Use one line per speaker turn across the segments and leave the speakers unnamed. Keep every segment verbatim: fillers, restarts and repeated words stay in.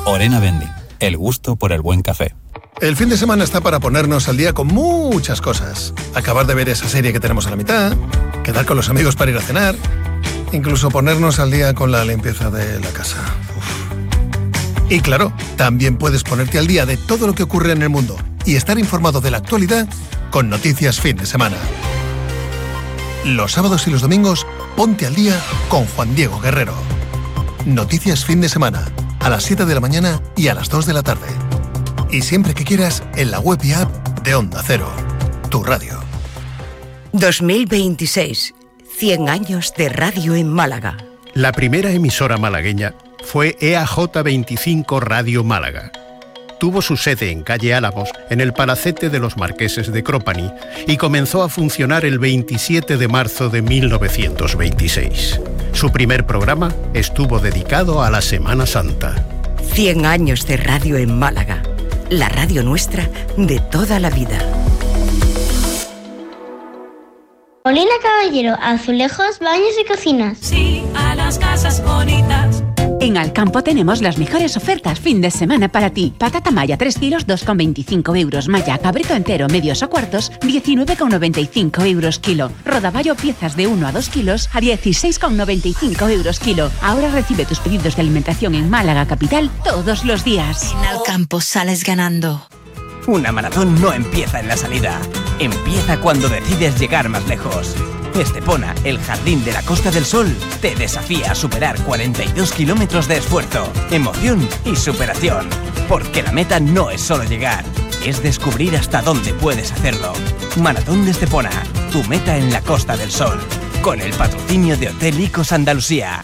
Orena Vending, el gusto por el buen café.
El fin de semana está para ponernos al día con muchas cosas. Acabar de ver esa serie que tenemos a la mitad, quedar con los amigos para ir a cenar, incluso ponernos al día con la limpieza de la casa. Uf. Y claro, también puedes ponerte al día de todo lo que ocurre en el mundo y estar informado de la actualidad con Noticias Fin de Semana. Los sábados y los domingos, ponte al día con Juan Diego Guerrero. Noticias Fin de Semana, a las siete de la mañana y a las dos de la tarde. Y siempre que quieras, en la web y app de Onda Cero, tu radio.
dos mil veintiséis, cien años de radio en Málaga.
La primera emisora malagueña fue E A J veinticinco Radio Málaga. Tuvo su sede en calle Álamos, en el Palacete de los Marqueses de Cropani, y comenzó a funcionar el veintisiete de marzo de mil novecientos veintiséis. Su primer programa estuvo dedicado a la Semana Santa.
cien años de radio en Málaga. La radio nuestra de toda la vida.
Molina Caballero, azulejos, baños y cocinas.
Sí, a las casas bonitas.
En Alcampo tenemos las mejores ofertas fin de semana para ti. Patata maya tres kilos, dos con veinticinco euros. Maya cabrito entero, medios o cuartos, diecinueve con noventa y cinco euros kilo. Rodaballo piezas de uno a dos kilos a dieciséis con noventa y cinco euros kilo. Ahora recibe tus pedidos de alimentación en Málaga capital todos los días.
En Alcampo sales ganando.
Una maratón no empieza en la salida. Empieza cuando decides llegar más lejos. Estepona, el jardín de la Costa del Sol, te desafía a superar cuarenta y dos kilómetros de esfuerzo, emoción y superación. Porque la meta no es solo llegar, es descubrir hasta dónde puedes hacerlo. Maratón de Estepona, tu meta en la Costa del Sol. Con el patrocinio de Hotel Icos Andalucía.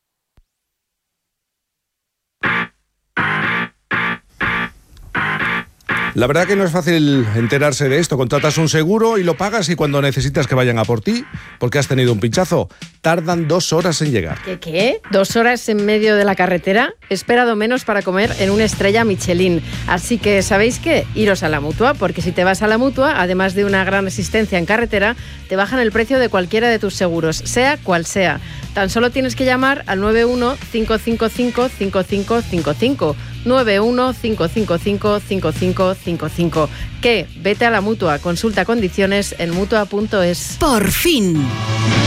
La verdad que no es fácil enterarse de esto. Contratas un seguro y lo pagas y cuando necesitas que vayan a por ti, porque has tenido un pinchazo, tardan dos horas en llegar.
¿Qué qué? ¿Dos horas en medio de la carretera? He esperado menos para comer en una estrella Michelin. Así que, ¿sabéis qué? Iros a la Mutua, porque si te vas a la Mutua, además de una gran asistencia en carretera, te bajan el precio de cualquiera de tus seguros, sea cual sea. Tan solo tienes que llamar al nueve uno cinco cinco cinco cinco cinco cinco cinco. nueve uno cinco cinco cinco cinco cinco cinco cinco. ¿Qué? Vete a la Mutua. Consulta condiciones en mutua punto es.
Por fin.